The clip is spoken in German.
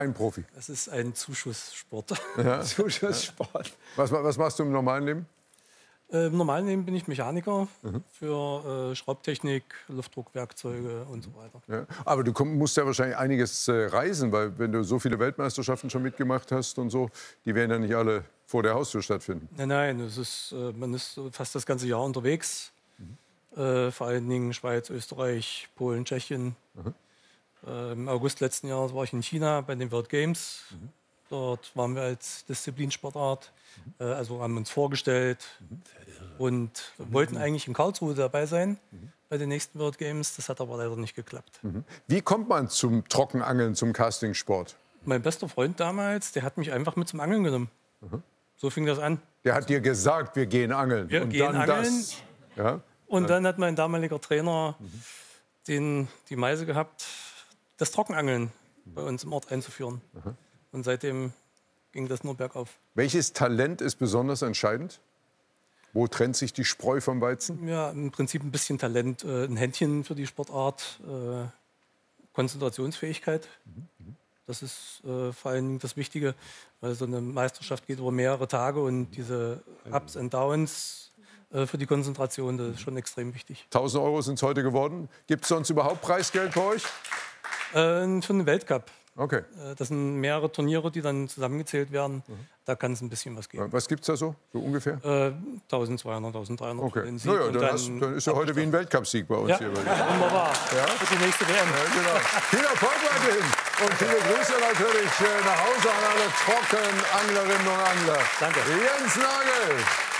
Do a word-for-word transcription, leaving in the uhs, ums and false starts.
Ein Profi. Es ist ein Zuschusssport. Ja. Zuschusssport. Was, was machst du im normalen Leben? Äh, Im normalen Leben bin ich Mechaniker mhm. für äh, Schraubtechnik, Luftdruckwerkzeuge und so weiter. Ja. Aber du komm, musst ja wahrscheinlich einiges äh, reisen, weil wenn du so viele Weltmeisterschaften schon mitgemacht hast und so, die werden ja nicht alle vor der Haustür stattfinden. Nein, nein, es ist, äh, man ist fast das ganze Jahr unterwegs. Mhm. Äh, vor allen Dingen Schweiz, Österreich, Polen, Tschechien. Mhm. Äh, Im August letzten Jahres war ich in China bei den World Games. Mhm. Dort waren wir als Disziplinsportart, mhm. äh, also haben uns vorgestellt mhm. und mhm. wollten eigentlich in Karlsruhe dabei sein mhm. bei den nächsten World Games. Das hat aber leider nicht geklappt. Mhm. Wie kommt man zum Trockenangeln, zum Castingsport? Mein bester Freund damals, der hat mich einfach mit zum Angeln genommen. Mhm. So fing das an. Der hat dir gesagt, wir gehen angeln. Wir und gehen dann angeln. Das. Ja? Und dann hat mein damaliger Trainer mhm. den, die Meise gehabt, das Trockenangeln bei uns im Ort einzuführen. Mhm. Und seitdem ging das nur bergauf. Welches Talent ist besonders entscheidend? Wo trennt sich die Spreu vom Weizen? Ja, im Prinzip ein bisschen Talent, äh, ein Händchen für die Sportart, äh, Konzentrationsfähigkeit. Mhm. Das ist äh, vor allem das Wichtige, weil so eine Meisterschaft geht über mehrere Tage und diese Ups und Downs äh, für die Konzentration, das ist schon extrem wichtig. tausend Euro sind es heute geworden. Gibt es sonst überhaupt Preisgeld bei euch? Äh, für den Weltcup. Okay. Das sind mehrere Turniere, die dann zusammengezählt werden. Mhm. Da kann es ein bisschen was geben. Was gibt es da so, so ungefähr? Äh, tausendzweihundert, tausenddreihundert. Okay. Naja, dann, dann, hast, dann ist ja heute wie ein Weltcupsieg bei uns ja. hier. Ja, wunderbar. Ja? Für die nächste W M. Ja, genau. Viel Erfolg weiterhin. Und viele Grüße natürlich nach Hause an alle Trockenanglerinnen und Angler. Danke. Jens Nagel.